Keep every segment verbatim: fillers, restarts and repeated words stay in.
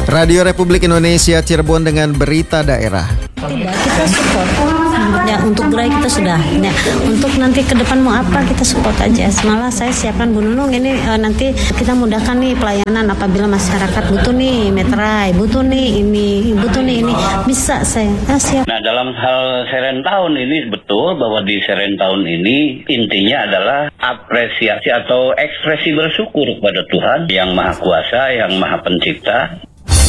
Radio Republik Indonesia Cirebon dengan berita daerah. Tidak, kita support. Ya, untuk gerai kita sudah. Ya, untuk nanti ke depan mau apa kita support aja. Malah saya siapkan Bu Nunung ini uh, nanti kita mudahkan nih pelayanan apabila masyarakat butuh nih meterai, butuh nih ini, butuh nih ini, bisa saya. Ah, siap. Nah, dalam hal Serentahun ini betul bahwa di Serentahun ini intinya adalah apresiasi atau ekspresi bersyukur kepada Tuhan yang Maha Kuasa, yang Maha Pencipta.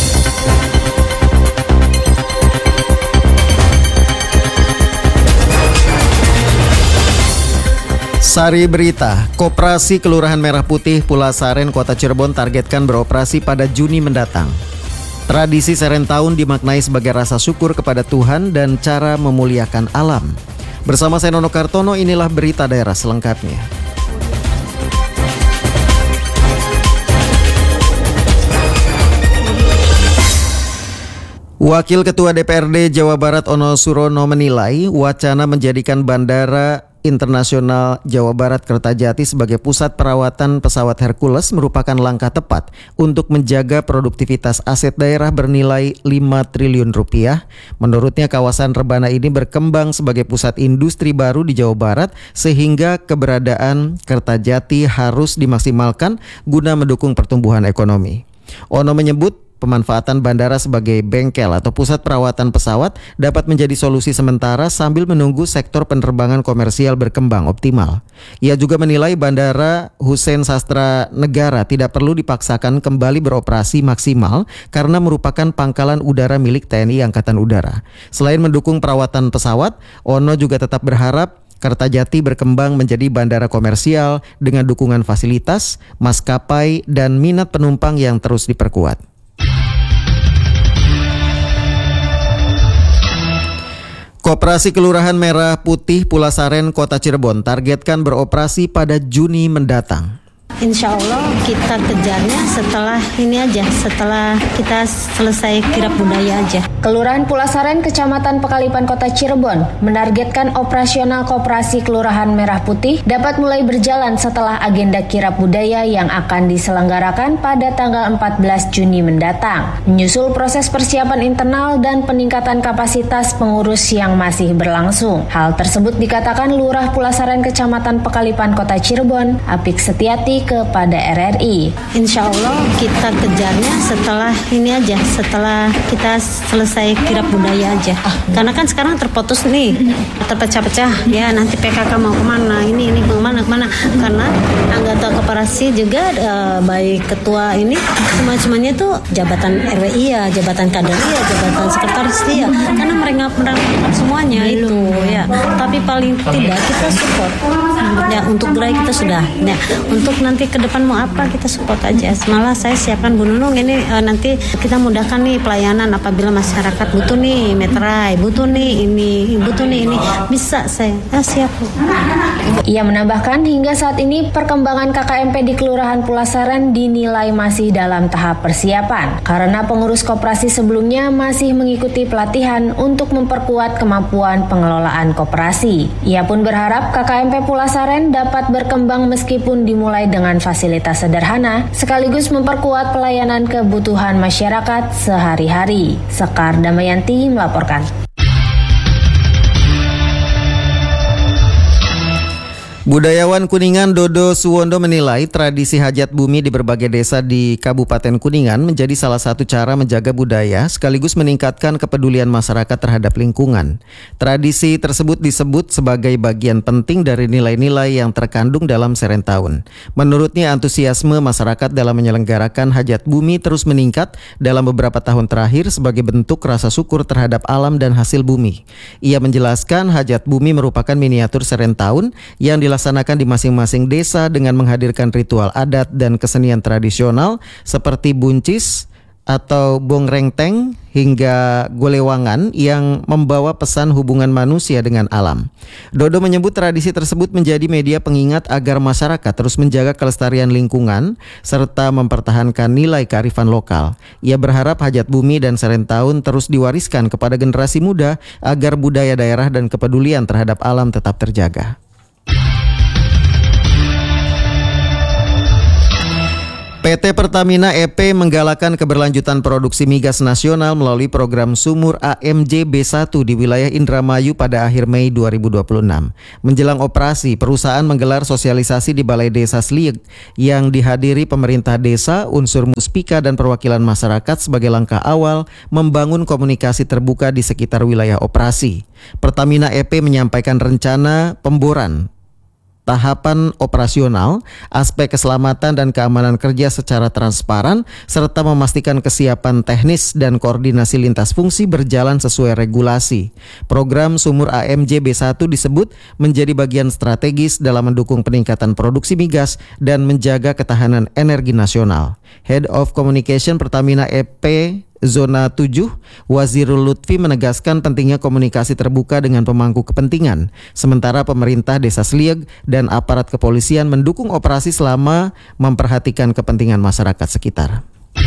Sari berita, Koperasi Kelurahan Merah Putih Pulasaren Kota Cirebon targetkan beroperasi pada Juni mendatang. Tradisi Serentahun dimaknai sebagai rasa syukur kepada Tuhan dan cara memuliakan alam. Bersama saya Nono Kartono, inilah berita daerah selengkapnya. Wakil Ketua D P R D Jawa Barat Ono Surono menilai wacana menjadikan Bandara Internasional Jawa Barat Kertajati sebagai pusat perawatan pesawat Hercules merupakan langkah tepat untuk menjaga produktivitas aset daerah bernilai lima triliun rupiah. Menurutnya kawasan Rebana ini berkembang sebagai pusat industri baru di Jawa Barat sehingga keberadaan Kertajati harus dimaksimalkan guna mendukung pertumbuhan ekonomi. Ono menyebut pemanfaatan bandara sebagai bengkel atau pusat perawatan pesawat dapat menjadi solusi sementara sambil menunggu sektor penerbangan komersial berkembang optimal. Ia juga menilai Bandara Hussein Sastra Negara tidak perlu dipaksakan kembali beroperasi maksimal karena merupakan pangkalan udara milik T N I Angkatan Udara. Selain mendukung perawatan pesawat, Ono juga tetap berharap Kertajati berkembang menjadi bandara komersial dengan dukungan fasilitas, maskapai, dan minat penumpang yang terus diperkuat. Koperasi Kelurahan Merah Putih Pulasaren Kota Cirebon targetkan beroperasi pada Juni mendatang. Insya Allah kita kejarnya setelah ini aja, setelah kita selesai kirap budaya aja. Kelurahan Pulasaren, Kecamatan Pekalipan, Kota Cirebon menargetkan operasional Koperasi Kelurahan Merah Putih dapat mulai berjalan setelah agenda kirap budaya yang akan diselenggarakan pada tanggal empat belas Juni mendatang. Menyusul proses persiapan internal dan peningkatan kapasitas pengurus yang masih berlangsung. Hal tersebut dikatakan Lurah Pulasaren, Kecamatan Pekalipan, Kota Cirebon, Apik Setiati kepada R R I. Insya Allah kita kejarnya setelah ini aja, setelah kita selesai kirap budaya aja. Karena kan sekarang terputus nih, terpecah-pecah. Ya nanti P K K mau kemana, ini ini kemana kemana. Karena anggota koperasi juga eh, baik ketua ini semua-semuanya tuh jabatan R W I ya, jabatan kader ya, jabatan sekretaris ya. Karena mereka merangkap semuanya itu ya. Tapi paling tidak kita support. Ya untuk gerai kita sudah. Ya untuk nanti ke depan mau apa kita support aja. Malah saya siapkan Bu Nunung ini uh, nanti kita mudahkan nih pelayanan apabila masyarakat butuh nih meterai, butuh nih ini, butuh nih ini, bisa saya. Ah, siap. Ia menambahkan hingga saat ini perkembangan K K M P di Kelurahan Pulasaren dinilai masih dalam tahap persiapan karena pengurus koperasi sebelumnya masih mengikuti pelatihan untuk memperkuat kemampuan pengelolaan koperasi. Ia pun berharap K K M P Pulasaren dapat berkembang meskipun dimulai dengan fasilitas sederhana sekaligus memperkuat pelayanan kebutuhan masyarakat sehari-hari. Sekar Damayanti melaporkan. Budayawan Kuningan Dodo Suwondo menilai tradisi hajat bumi di berbagai desa di Kabupaten Kuningan menjadi salah satu cara menjaga budaya sekaligus meningkatkan kepedulian masyarakat terhadap lingkungan. Tradisi tersebut disebut sebagai bagian penting dari nilai-nilai yang terkandung dalam Serentahun. Menurutnya antusiasme masyarakat dalam menyelenggarakan hajat bumi terus meningkat dalam beberapa tahun terakhir sebagai bentuk rasa syukur terhadap alam dan hasil bumi. Ia menjelaskan hajat bumi merupakan miniatur Serentahun yang dilaksanakan dilaksanakan di masing-masing desa dengan menghadirkan ritual adat dan kesenian tradisional seperti buncis atau bongrengteng hingga golewangan yang membawa pesan hubungan manusia dengan alam. Dodo menyebut tradisi tersebut menjadi media pengingat agar masyarakat terus menjaga kelestarian lingkungan serta mempertahankan nilai kearifan lokal. Ia berharap hajat bumi dan Serentahun terus diwariskan kepada generasi muda agar budaya daerah dan kepedulian terhadap alam tetap terjaga. P P T Pertamina E P menggalakkan keberlanjutan produksi migas nasional melalui program Sumur A M J B satu di wilayah Indramayu pada akhir Mei dua ribu dua puluh enam. Menjelang operasi, perusahaan menggelar sosialisasi di Balai Desa Slieg yang dihadiri pemerintah desa, unsur muspika dan perwakilan masyarakat sebagai langkah awal membangun komunikasi terbuka di sekitar wilayah operasi. Pertamina E P menyampaikan rencana pemboran, tahapan operasional, aspek keselamatan dan keamanan kerja secara transparan, serta memastikan kesiapan teknis dan koordinasi lintas fungsi berjalan sesuai regulasi. Program Sumur A M J B satu disebut menjadi bagian strategis dalam mendukung peningkatan produksi migas dan menjaga ketahanan energi nasional. Head of Communication Pertamina E P Zona tujuh, Wazirul Lutfi menegaskan pentingnya komunikasi terbuka dengan pemangku kepentingan. Sementara pemerintah Desa Slieg dan aparat kepolisian mendukung operasi selama memperhatikan kepentingan masyarakat sekitar.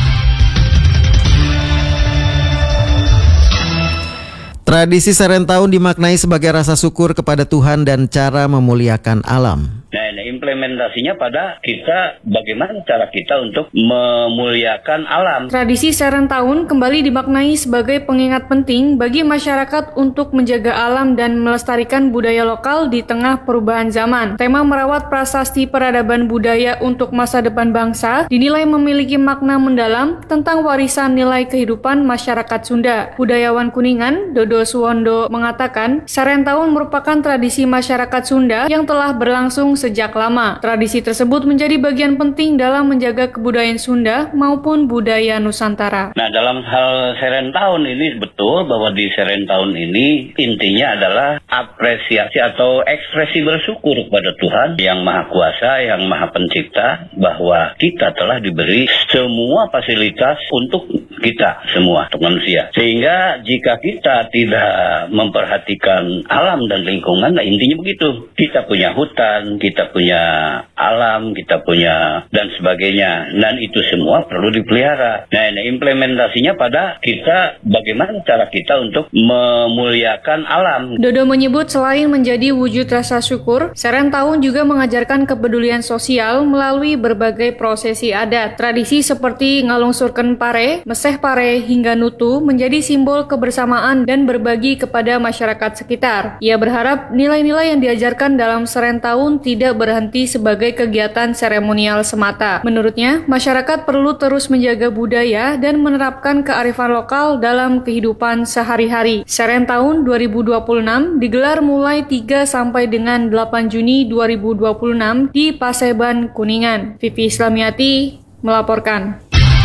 Tradisi Seren Tahun dimaknai sebagai rasa syukur kepada Tuhan dan cara memuliakan alam. Nah, ini implementasinya pada kita, bagaimana cara kita untuk memuliakan alam. Tradisi Seren Tahun kembali dimaknai sebagai pengingat penting bagi masyarakat untuk menjaga alam dan melestarikan budaya lokal di tengah perubahan zaman. Tema merawat prasasti peradaban budaya untuk masa depan bangsa dinilai memiliki makna mendalam tentang warisan nilai kehidupan masyarakat Sunda. Budayawan Kuningan, Dodo Suwondo, mengatakan Seren Tahun merupakan tradisi masyarakat Sunda yang telah berlangsung sejak lama. Tradisi tersebut menjadi bagian penting dalam menjaga kebudayaan Sunda maupun budaya Nusantara. Nah, dalam hal Seren Tahun ini betul bahwa di Seren Tahun ini intinya adalah apresiasi atau ekspresi bersyukur kepada Tuhan yang Maha Kuasa, yang Maha Pencipta, bahwa kita telah diberi semua fasilitas untuk kita semua, untuk manusia. Sehingga jika kita tidak memperhatikan alam dan lingkungan, nah intinya begitu. Kita punya hutan, kita punya alam, kita punya dan sebagainya. Dan itu semua perlu dipelihara. Nah, ini implementasinya pada kita, bagaimana cara kita untuk memuliakan alam. Dodo menyebut selain menjadi wujud rasa syukur, Seren Tahun juga mengajarkan kepedulian sosial melalui berbagai prosesi adat. Tradisi seperti ngalungsurken pare, meseh pare, hingga nutu menjadi simbol kebersamaan dan berbagi kepada masyarakat sekitar. Ia berharap nilai-nilai yang diajarkan dalam Seren Tahun tidak berhenti sebagai kegiatan seremonial semata. Menurutnya, masyarakat perlu terus menjaga budaya dan menerapkan kearifan lokal dalam kehidupan sehari-hari. Seren Tahun dua ribu dua puluh enam digelar mulai tiga sampai dengan delapan Juni dua ribu dua puluh enam di Paseban, Kuningan. Vivi Islamiati melaporkan.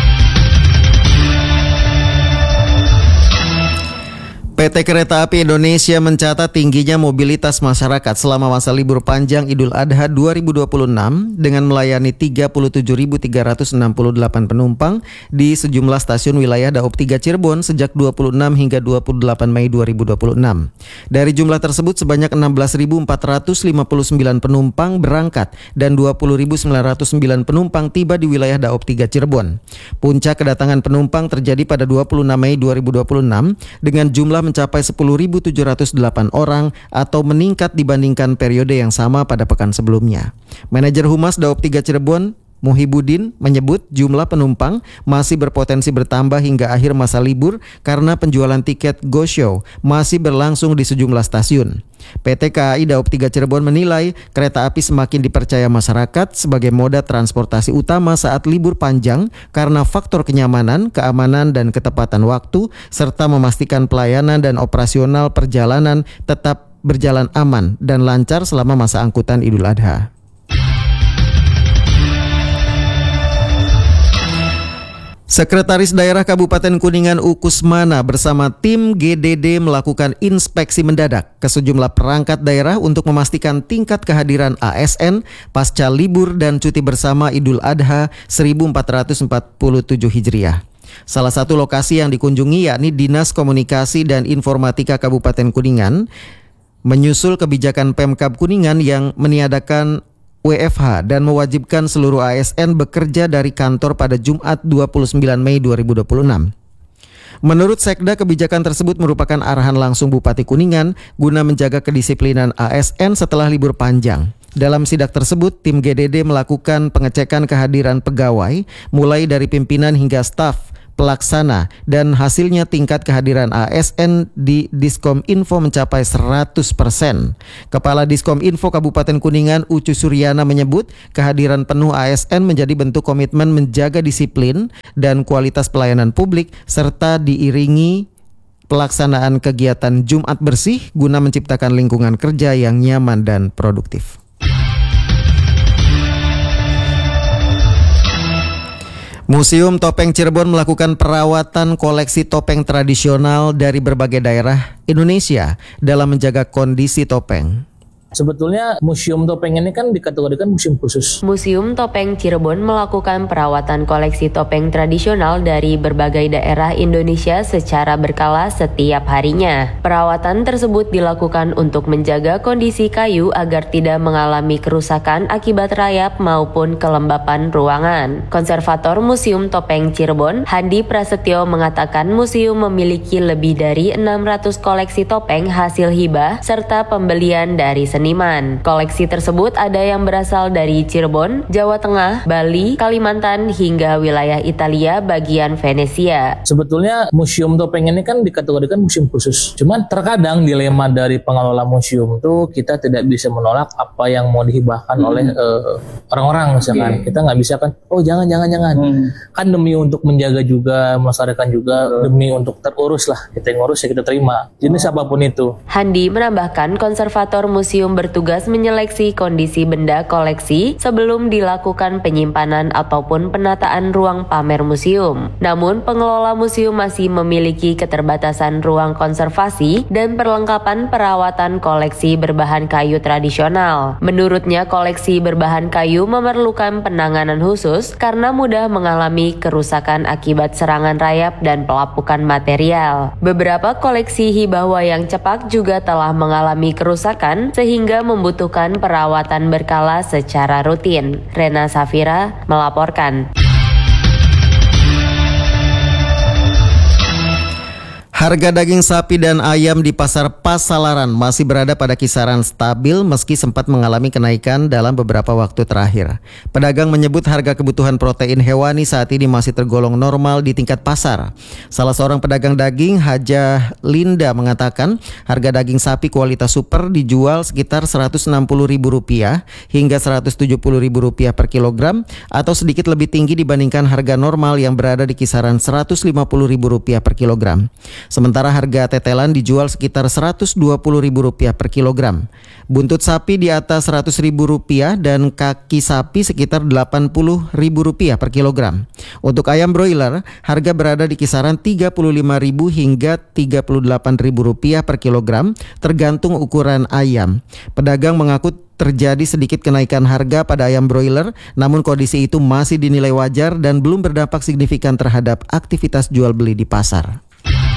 P T Kereta Api Indonesia mencatat tingginya mobilitas masyarakat selama masa libur panjang Idul Adha dua ribu dua puluh enam dengan melayani tiga puluh tujuh ribu tiga ratus enam puluh delapan penumpang di sejumlah stasiun wilayah Daob tiga Cirebon sejak dua puluh enam hingga dua puluh delapan Mei dua ribu dua puluh enam. Dari jumlah tersebut sebanyak enam belas ribu empat ratus lima puluh sembilan penumpang berangkat dan dua puluh ribu sembilan ratus sembilan penumpang tiba di wilayah Daob tiga Cirebon. Puncak kedatangan penumpang terjadi pada dua puluh enam Mei dua ribu dua puluh enam dengan jumlah mencapai sepuluh ribu tujuh ratus delapan orang atau meningkat dibandingkan periode yang sama pada pekan sebelumnya. Manajer Humas Daob tiga Cirebon, Muhibudin, menyebut jumlah penumpang masih berpotensi bertambah hingga akhir masa libur karena penjualan tiket Go Show masih berlangsung di sejumlah stasiun. P T K A I Daob tiga Cirebon menilai kereta api semakin dipercaya masyarakat sebagai moda transportasi utama saat libur panjang karena faktor kenyamanan, keamanan, dan ketepatan waktu, serta memastikan pelayanan dan operasional perjalanan tetap berjalan aman dan lancar selama masa angkutan Idul Adha. Sekretaris Daerah Kabupaten Kuningan Ukusmana bersama tim G D D melakukan inspeksi mendadak ke sejumlah perangkat daerah untuk memastikan tingkat kehadiran A S N pasca libur dan cuti bersama Idul Adha seribu empat ratus empat puluh tujuh Hijriah. Salah satu lokasi yang dikunjungi yakni Dinas Komunikasi dan Informatika Kabupaten Kuningan menyusul kebijakan Pemkab Kuningan yang meniadakan W F H dan mewajibkan seluruh A S N bekerja dari kantor pada Jumat dua puluh sembilan Mei dua ribu dua puluh enam. Menurut Sekda, kebijakan tersebut merupakan arahan langsung Bupati Kuningan guna menjaga kedisiplinan A S N setelah libur panjang. Dalam sidak tersebut, tim G D D melakukan pengecekan kehadiran pegawai mulai dari pimpinan hingga staf, pelaksana, dan hasilnya tingkat kehadiran A S N di Diskominfo mencapai seratus persen. Kepala Diskominfo Kabupaten Kuningan Ucu Suryana menyebut kehadiran penuh A S N menjadi bentuk komitmen menjaga disiplin dan kualitas pelayanan publik serta diiringi pelaksanaan kegiatan Jumat bersih guna menciptakan lingkungan kerja yang nyaman dan produktif. Museum Topeng Cirebon melakukan perawatan koleksi topeng tradisional dari berbagai daerah Indonesia dalam menjaga kondisi topeng. Sebetulnya Museum Topeng ini kan dikategorikan museum khusus. Museum Topeng Cirebon melakukan perawatan koleksi topeng tradisional dari berbagai daerah Indonesia secara berkala setiap harinya. Perawatan tersebut dilakukan untuk menjaga kondisi kayu agar tidak mengalami kerusakan akibat rayap maupun kelembapan ruangan. Konservator Museum Topeng Cirebon, Handi Prasetyo, mengatakan museum memiliki lebih dari enam ratus koleksi topeng hasil hibah serta pembelian dari seniman. Koleksi tersebut ada yang berasal dari Cirebon, Jawa Tengah, Bali, Kalimantan, hingga wilayah Italia bagian Venesia. Sebetulnya Museum Topeng ini kan dikategorikan museum khusus. Cuman terkadang dilema dari pengelola museum itu kita tidak bisa menolak apa yang mau dihibahkan hmm. oleh uh, orang-orang misalkan. Okay. Kita nggak bisa kan, oh jangan, jangan, jangan. Hmm. Kan demi untuk menjaga juga, melestarikan juga, hmm. demi untuk terurus lah. Kita yang ngurus ya kita terima. Jenis apapun itu. Handi menambahkan konservator museum bertugas menyeleksi kondisi benda koleksi sebelum dilakukan penyimpanan ataupun penataan ruang pamer museum. Namun, pengelola museum masih memiliki keterbatasan ruang konservasi dan perlengkapan perawatan koleksi berbahan kayu tradisional. Menurutnya, koleksi berbahan kayu memerlukan penanganan khusus karena mudah mengalami kerusakan akibat serangan rayap dan pelapukan material. Beberapa koleksi hibah wayang cepak juga telah mengalami kerusakan sehingga hingga membutuhkan perawatan berkala secara rutin. Rena Safira melaporkan. Harga daging sapi dan ayam di Pasar Pasalaran masih berada pada kisaran stabil meski sempat mengalami kenaikan dalam beberapa waktu terakhir. Pedagang menyebut harga kebutuhan protein hewani saat ini masih tergolong normal di tingkat pasar. Salah seorang pedagang daging, Hajah Linda, mengatakan harga daging sapi kualitas super dijual sekitar seratus enam puluh ribu rupiah hingga seratus tujuh puluh ribu rupiah per kilogram atau sedikit lebih tinggi dibandingkan harga normal yang berada di kisaran seratus lima puluh ribu rupiah per kilogram. Sementara harga tetelan dijual sekitar seratus dua puluh ribu rupiah per kilogram. Buntut sapi di atas seratus ribu rupiah dan kaki sapi sekitar delapan puluh ribu rupiah per kilogram. Untuk ayam broiler, harga berada di kisaran tiga puluh lima ribu hingga tiga puluh delapan ribu rupiah per kilogram tergantung ukuran ayam. Pedagang mengaku terjadi sedikit kenaikan harga pada ayam broiler, namun kondisi itu masih dinilai wajar dan belum berdampak signifikan terhadap aktivitas jual beli di pasar.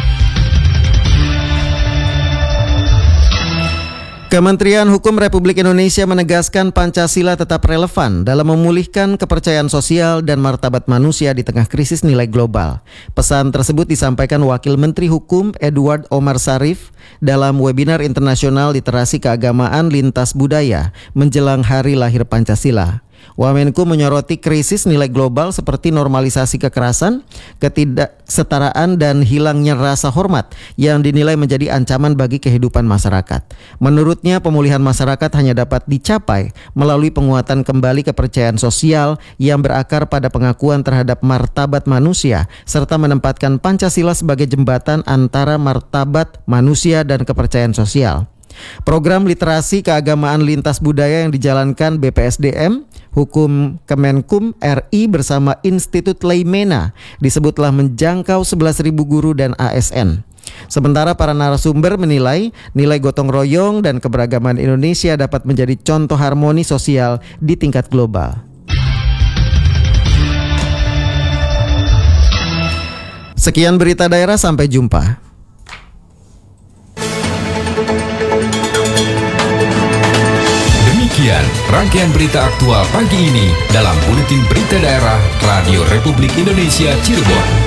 Kementerian Hukum Republik Indonesia menegaskan Pancasila tetap relevan dalam memulihkan kepercayaan sosial dan martabat manusia di tengah krisis nilai global. Pesan tersebut disampaikan Wakil Menteri Hukum Edward Omar Sarif dalam webinar internasional literasi keagamaan lintas budaya menjelang Hari Lahir Pancasila. Wamenku menyoroti krisis nilai global seperti normalisasi kekerasan, ketidaksetaraan, dan hilangnya rasa hormat yang dinilai menjadi ancaman bagi kehidupan masyarakat. Menurutnya, pemulihan masyarakat hanya dapat dicapai melalui penguatan kembali kepercayaan sosial yang berakar pada pengakuan terhadap martabat manusia, serta menempatkan Pancasila sebagai jembatan antara martabat manusia dan kepercayaan sosial. Program literasi keagamaan lintas budaya yang dijalankan B P S D M, Hukum Kemenkum R I bersama Institut Leimena disebut telah menjangkau sebelas ribu guru dan A S N. Sementara para narasumber menilai nilai gotong royong dan keberagaman Indonesia dapat menjadi contoh harmoni sosial di tingkat global. Sekian berita daerah, sampai jumpa. Demikian rangkaian berita aktual pagi ini dalam Buletin Berita Daerah Radio Republik Indonesia Cirebon.